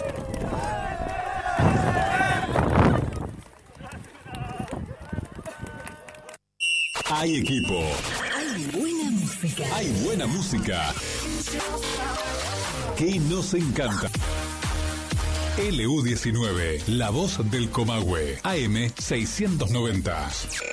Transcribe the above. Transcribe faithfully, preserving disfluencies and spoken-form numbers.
Hay equipo. Hay buena música. Hay buena música. Que nos encanta. L U diecinueve, la voz del Comahue, A M seiscientos noventa.